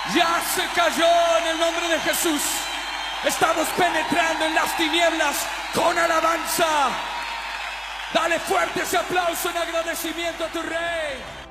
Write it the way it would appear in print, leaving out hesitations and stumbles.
Ya se cayó en el nombre de Jesús. Estamos penetrando en las tinieblas con alabanza. Dale fuerte ese aplauso en agradecimiento a tu Rey.